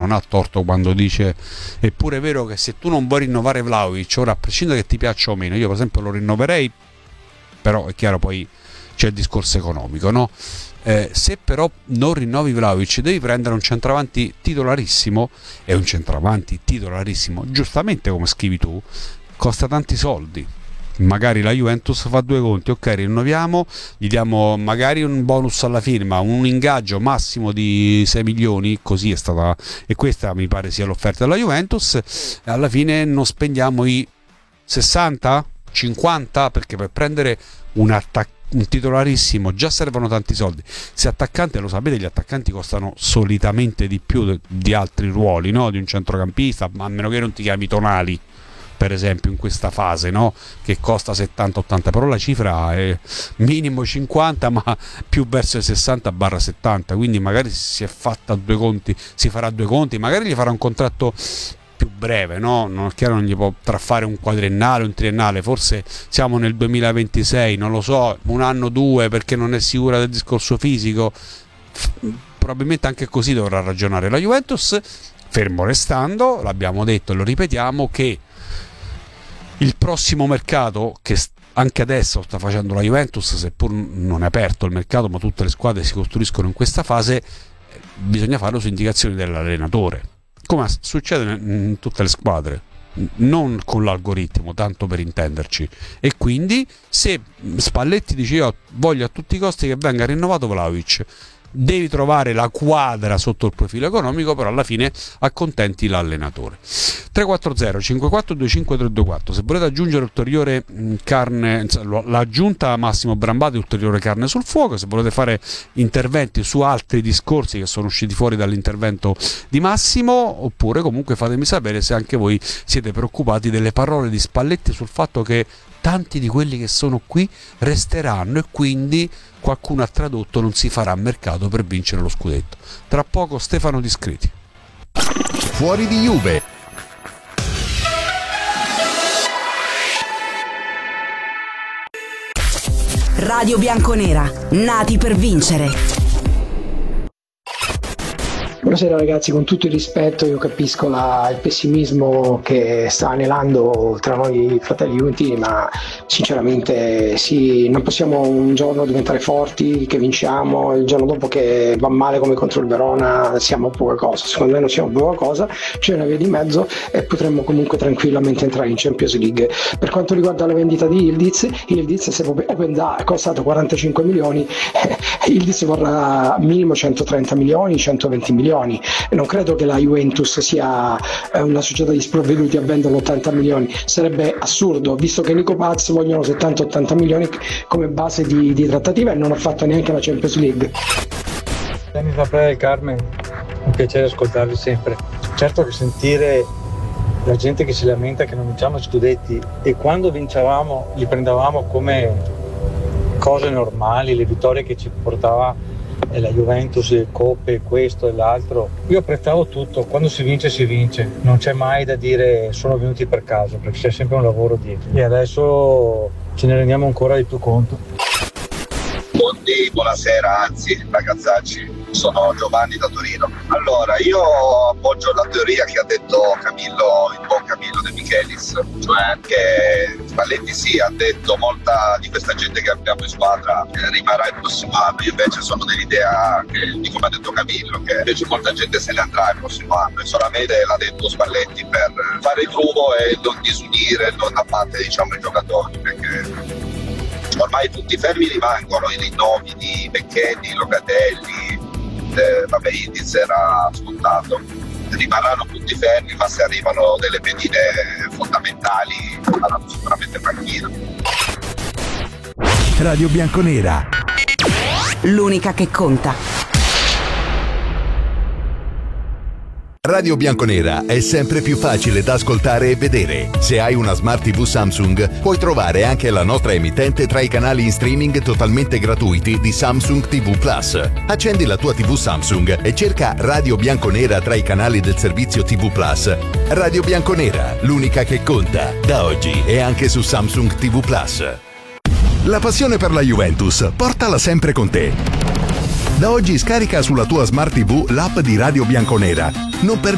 non ha torto quando dice è pure vero che se tu non vuoi rinnovare Vlahovic, ora a prescindere che ti piaccia o meno, io per esempio lo rinnoverei, però è chiaro poi c'è il discorso economico, no? Se però non rinnovi Vlahovic devi prendere un centravanti titolarissimo, e un centravanti titolarissimo, giustamente come scrivi tu, costa tanti soldi. Magari la Juventus fa due conti, ok, rinnoviamo, gli diamo magari un bonus alla firma, un ingaggio massimo di 6 milioni, così è stata, e questa mi pare sia l'offerta della Juventus, e alla fine non spendiamo i 60, 50, perché per prendere un titolarissimo già servono tanti soldi. Se attaccante, lo sapete, gli attaccanti costano solitamente di più di altri ruoli, no? Di un centrocampista, ma a meno che non ti chiami Tonali, per esempio, in questa fase, no? Che costa 70-80, però la cifra è minimo 50, ma più verso i 60-70, quindi magari si è fatta due conti, si farà due conti, magari gli farà un contratto più breve, no? Non è chiaro, non gli può fare un quadriennale, un triennale, forse siamo nel 2026, non lo so, un anno, due, perché non è sicura del discorso fisico. Probabilmente anche così dovrà ragionare la Juventus, fermo restando, l'abbiamo detto e lo ripetiamo, che il prossimo mercato, che anche adesso sta facendo la Juventus, seppur non è aperto il mercato, ma tutte le squadre si costruiscono in questa fase, bisogna farlo su indicazioni dell'allenatore, come succede in tutte le squadre, non con l'algoritmo, tanto per intenderci. E quindi se Spalletti dice io voglio a tutti i costi che venga rinnovato Vlahovic, devi trovare la quadra sotto il profilo economico, però alla fine accontenti l'allenatore. 340 5425 324. Se volete aggiungere ulteriore carne, l'aggiunta Massimo Brambati, ulteriore carne sul fuoco. Se volete fare interventi su altri discorsi che sono usciti fuori dall'intervento di Massimo, oppure comunque fatemi sapere se anche voi siete preoccupati delle parole di Spalletti sul fatto che tanti di quelli che sono qui resteranno e quindi qualcuno ha tradotto non si farà mercato per vincere lo scudetto. Tra poco Stefano Discreti. Fuori di Juve. Radio Bianconera, nati per vincere. Buonasera ragazzi, con tutto il rispetto io capisco il pessimismo che sta anelando tra noi fratelli juventini, ma sinceramente sì, non possiamo un giorno diventare forti, che vinciamo, il giorno dopo che va male come contro il Verona siamo poca cosa. Secondo me non siamo poca cosa, c'è una via di mezzo e potremmo comunque tranquillamente entrare in Champions League. Per quanto riguarda la vendita di Yildiz, se è costato 45 milioni, Yildiz vorrà minimo 130 milioni, 120 milioni. Non credo che la Juventus sia una società di sprovveduti a vendere 80 milioni, sarebbe assurdo, visto che Nico Paz vogliono 70-80 milioni come base di trattativa e non ha fatto neanche la Champions League. Mi fa prendere Carmen, un piacere ascoltarvi sempre. Certo che sentire la gente che si lamenta che non vinciamo scudetti, e quando vincevamo li prendevamo come cose normali, le vittorie che ci portava la Juventus, le coppe, questo e l'altro. Io apprezzavo tutto, quando si vince, non c'è mai da dire sono venuti per caso, perché c'è sempre un lavoro dietro e adesso ce ne rendiamo ancora di più conto. Buonasera, anzi ragazzacci, sono Giovanni da Torino. Allora, io appoggio la teoria che ha detto Camillo, il buon Camillo De Michelis, cioè che Spalletti sì, ha detto molta di questa gente che abbiamo in squadra rimarrà il prossimo anno. Io invece sono dell'idea di come ha detto Camillo, che invece molta gente se ne andrà il prossimo anno, e solamente l'ha detto Spalletti per fare il rubo e non disunire, non abbattere i giocatori, perché ormai tutti i fermi rimangono, i rinnovi di Becchetti, Locatelli, Yildiz era scontato, rimarranno tutti fermi, ma se arrivano delle pedine fondamentali saranno sicuramente panchina. Radio Bianconera, l'unica che conta. Radio Bianconera è sempre più facile da ascoltare e vedere. Se hai una Smart TV Samsung, puoi trovare anche la nostra emittente tra i canali in streaming totalmente gratuiti di Samsung TV Plus. Accendi la tua TV Samsung e cerca Radio Bianconera tra i canali del servizio TV Plus. Radio Bianconera, l'unica che conta. Da oggi è anche su Samsung TV Plus. La passione per la Juventus, portala sempre con te. Da oggi scarica sulla tua Smart TV l'app di Radio Bianconera. Non